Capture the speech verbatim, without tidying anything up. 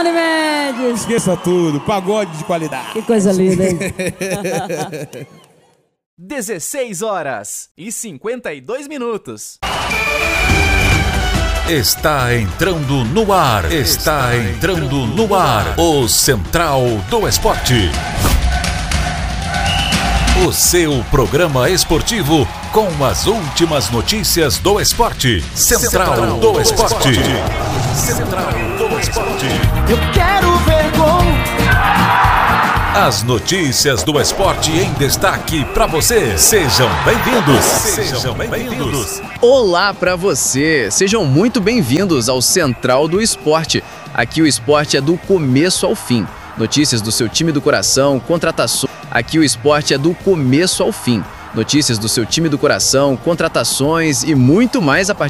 Rony Mendes. Esqueça tudo, pagode de qualidade. Que coisa linda, hein? dezesseis horas e cinquenta e dois minutos. Está entrando no ar, está entrando no ar, o Central do Esporte. O seu programa esportivo com as últimas notícias do esporte. Central do Esporte. Central do Esporte. Eu quero ver gol. As notícias do esporte em destaque para você. Sejam bem-vindos. Sejam bem-vindos. Olá para você. Sejam muito bem-vindos ao Central do Esporte. Aqui o esporte é do começo ao fim. Notícias do seu time do coração, contratações. Aqui o esporte é do começo ao fim. Notícias do seu time do coração, contratações e muito mais a partir